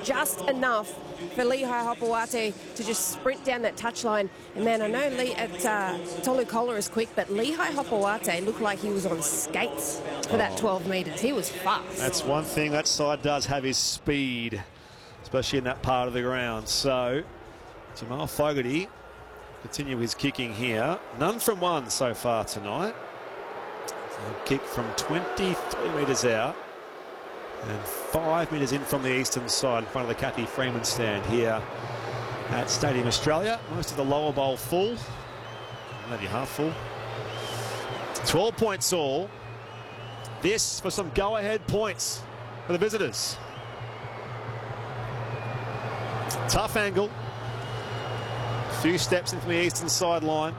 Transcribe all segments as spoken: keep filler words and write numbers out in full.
just enough for Lehigh Hopewate to just sprint down that touchline. And man, I know Lee at uh, Tolu Kola is quick, but Lehigh Hopewate looked like he was on skates for that twelve metres. He was fast. That's one thing that side does have, is speed, especially in that part of the ground. So Jamal Fogarty continue his kicking here. None from one so far tonight. A kick from twenty-three metres out and five metres in from the eastern side in front of the Kathy Freeman stand here at Stadium Australia. Most of the lower bowl full, maybe half full. twelve points all. This for some go-ahead points for the visitors. Tough angle. A few steps in from the eastern sideline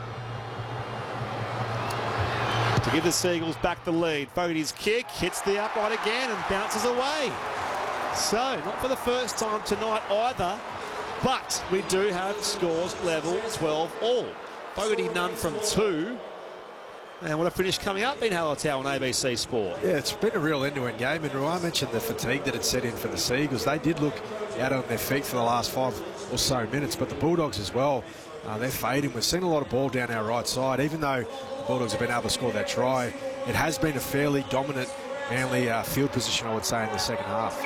to give the Seagulls back the lead. Fogarty's kick hits the upright again and bounces away. So, not for the first time tonight either, but we do have scores level twelve all. Fogarty none from two. And what a finish coming up in Hallertau on A B C Sport. Yeah, it's been a real end-to-end game, and I mentioned the fatigue that had set in for the Seagulls. They did look out on their feet for the last five or so minutes, but the Bulldogs as well, uh, they're fading. We've seen a lot of ball down our right side. Even though the Bulldogs have been able to score that try, it has been a fairly dominant Manly uh, field position, I would say, in the second half.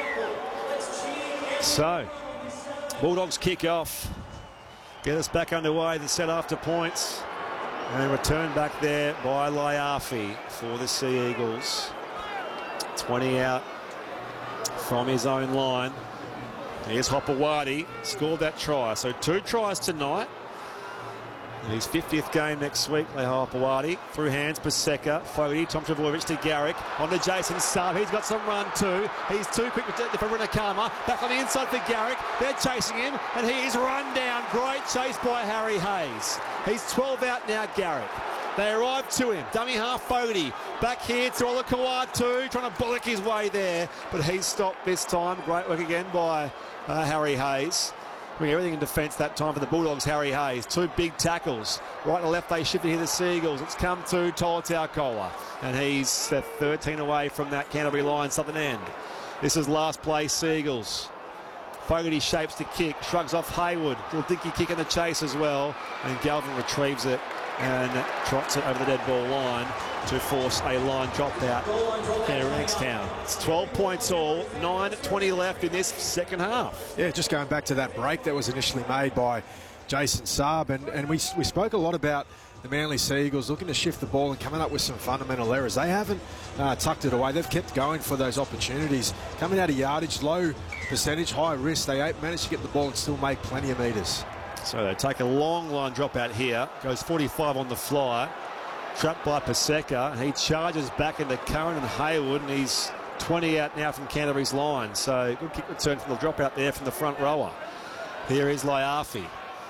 So, Bulldogs kick off. Get us back underway, the set after points. And return back there by Laiafi for the Sea Eagles. twenty out from his own line. Here's Hopewate, scored that try. So two tries tonight. In his fiftieth game next week, Lehigh Hopewate. Through hands, Paseka, Fogarty, Tom Trbojevic to Garrick. On to Jason Saab. He's got some run too. He's too quick for Runakama. Back on the inside for Garrick. They're chasing him, and he is run down. Great chase by Harry Hayes. He's twelve out now, Garrick. They arrive to him. Dummy half Fogarty. Back here to Olakau'atu, trying to bollock his way there. But he's stopped this time. Great work again by uh, Harry Hayes. Doing everything in defence that time for the Bulldogs. Harry Hayes, two big tackles. Right and left, they shifted here the Seagulls. It's come to Tolutau Kola, and he's uh, thirteen away from that Canterbury line, southern end. This is last place Seagulls. Fogarty shapes the kick, shrugs off Hayward. Little dinky kick in the chase as well, and Galvin retrieves it and trots it over the dead ball line to force a line drop out there in Youngstown. It's twelve points all, nine twenty left in this second half. Yeah, just going back to that break that was initially made by Jason Saab, and, and we, we spoke a lot about the Manly Seagulls looking to shift the ball and coming up with some fundamental errors. They haven't uh, tucked it away. They've kept going for those opportunities. Coming out of yardage, low percentage, high risk, they managed to get the ball and still make plenty of metres. So they take a long line drop out here. Goes forty-five on the fly. Trapped by Paseka, and he charges back into Curran and Hayward, and he's twenty out now from Canterbury's line. So good kick return from the drop out there from the front rower. Here is Laiafi.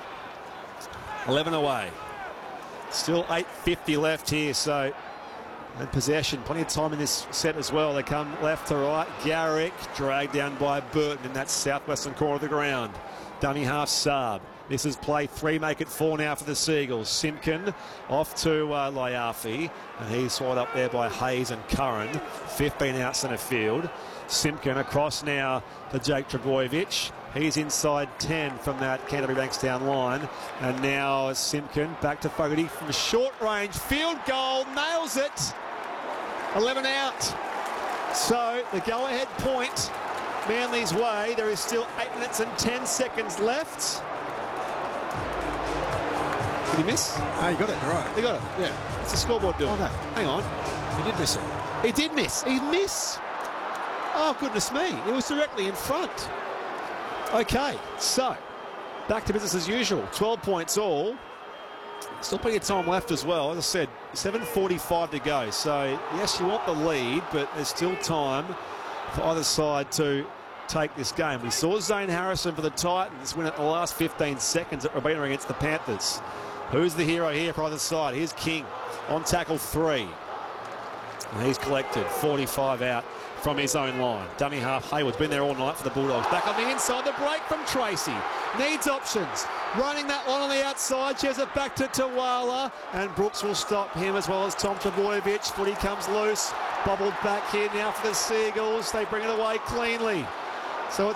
eleven away. Still eight fifty left here, so and possession. Plenty of time in this set as well. They come left to right. Garrick dragged down by Burton in that southwestern corner of the ground. Dummy half Saab. This is play three, make it four now for the Seagulls. Simpkin off to uh, Laiafi, and he's swallowed up there by Hayes and Curran. fifteen out centre field. Simpkin across now to Jake Trbojevic. He's inside ten from that Canterbury Bankstown line. And now Simpkin back to Fogarty from short range. Field goal, nails it. eleven out. So the go-ahead point Manly's way. There is still eight minutes and ten seconds left. Did he miss? Oh, you got it, right. He got it. Yeah. What's the scoreboard doing? Oh, no. Hang on. He did miss it. He did miss. He missed. Oh, goodness me. It was directly in front. Okay, so back to business as usual. twelve points all. Still plenty of time left as well. As I said, seven forty-five to go. So, yes, you want the lead, but there's still time for either side to take this game. We saw Zane Harrison for the Titans win it the last fifteen seconds at Robina against the Panthers. Who's the hero here for either side? Here's King on tackle three. And he's collected forty-five out from his own line. Dummy half Hayward's been there all night for the Bulldogs. Back on the inside, the break from Tracy. Needs options. Running that one on the outside. She has it back to Tawala. And Brooks will stop him as well as Tom Trbojevic. Footy comes loose. Bobbled back here now for the Seagulls. They bring it away cleanly. So it's